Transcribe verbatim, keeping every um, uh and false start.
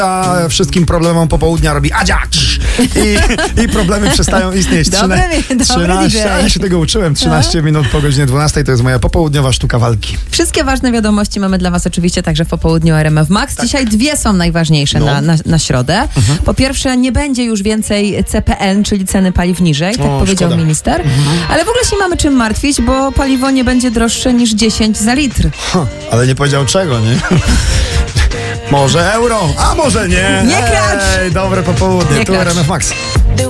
a wszystkim problemom popołudnia robi adzia i, i problemy przestają istnieć. Dobry, dobry trzynaście, ja się tego uczyłem. trzynaście minut po godzinie dwunastej to jest moja popołudniowa sztuka walki. Wszystkie ważne wiadomości mamy dla was oczywiście także w popołudniu R M F Max. Tak. Dzisiaj dwie są najważniejsze no. na, na, na środę. Mhm. Po pierwsze, nie będzie już więcej C P N, czyli ceny paliw niżej, tak o, powiedział szkoda. minister. Mhm. Ale w ogóle się nie mamy czym martwić, bo paliwo nie będzie droższe niż dziesięć za litr. Ha, ale nie powiedział czego, nie? Może euro, a może nie. Nie kracz! Ej, dobre popołudnie, nie tu R M F Max.